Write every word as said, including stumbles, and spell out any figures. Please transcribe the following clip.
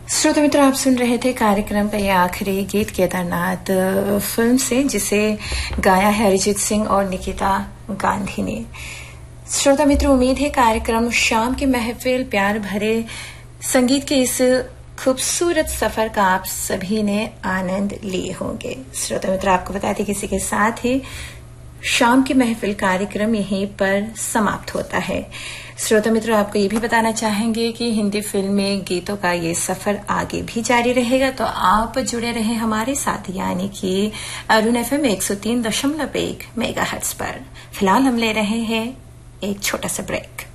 श्रोता मित्र, आप सुन रहे थे कार्यक्रम का ये आखिरी गीत केदारनाथ फिल्म से, जिसे गाया है अरिजीत सिंह और निकिता गांधी ने। श्रोता मित्र, उम्मीद है कार्यक्रम शाम की महफिल प्यार भरे संगीत के इस खूबसूरत सफर का आप सभी ने आनंद लिए होंगे। श्रोता मित्र, आपको बताते किसी के साथ ही शाम की महफिल कार्यक्रम यहीं पर समाप्त होता है। श्रोता मित्र, आपको ये भी बताना चाहेंगे कि हिंदी फिल्मी गीतों का ये सफर आगे भी जारी रहेगा, तो आप जुड़े रहें हमारे साथ, यानी कि अरुण एफएम एक सौ तीन दशमलव एक मेगाहर्ट्ज पर। फिलहाल हम ले रहे हैं एक छोटा सा ब्रेक।